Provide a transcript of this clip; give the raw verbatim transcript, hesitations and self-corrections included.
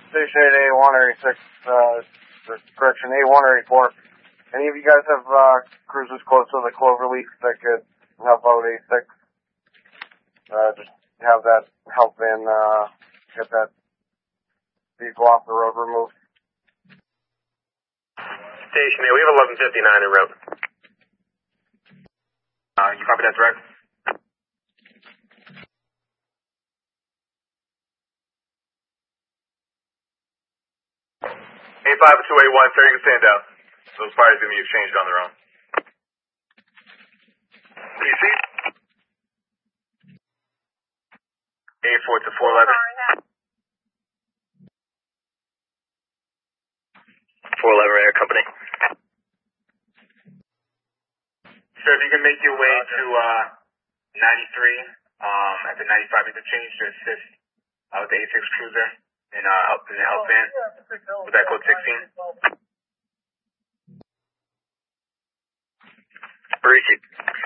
Station eight, A one or A six, uh, correction, A one or A four. Any of you guys have uh, cruisers close to the Cloverleaf that could help out A six? Uh, just have that help in uh, get that vehicle off the road removed. Station eight, we have eleven fifty-nine en route. Uh, you copy that direct? eight five two eight one, sir, you can stand down. Those parties can be exchanged on their own. P C? eight four to four eleven. four eleven Air Company. Sir, if you can make your way to uh, ninety-three um, at the ninety-five interchange to assist uh, with the A six cruiser in, uh, in the help van with that code sixteen. Appreciate it.